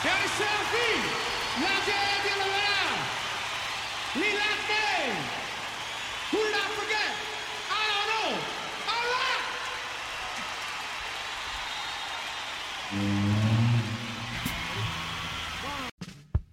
E ai selfie, la gente lo verá. Relax, who did I forget? I don't know. All right.